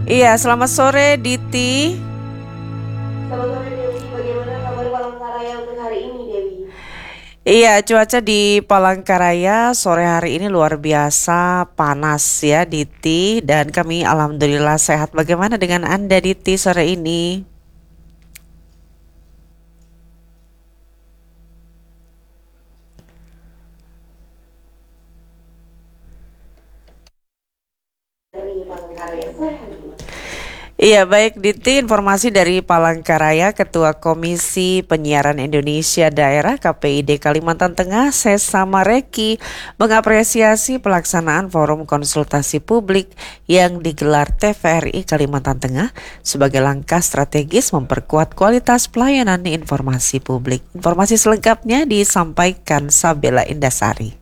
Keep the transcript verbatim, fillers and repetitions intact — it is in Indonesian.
Iya, selamat sore Diti. Selamat sore Dewi, bagaimana kabar Palangkaraya untuk hari ini Dewi? Iya, cuaca di Palangkaraya sore hari ini luar biasa panas ya Diti. Dan kami alhamdulillah sehat. Bagaimana dengan Anda Diti sore ini? Dari Palangkaraya sore hari ini. Iya baik Diti, informasi dari Palangkaraya, Ketua Komisi Penyiaran Indonesia Daerah K P I D Kalimantan Tengah Sesa Mareki mengapresiasi pelaksanaan forum konsultasi publik yang digelar T V R I Kalimantan Tengah sebagai langkah strategis memperkuat kualitas pelayanan informasi publik. Informasi selengkapnya disampaikan Sabela Indasari.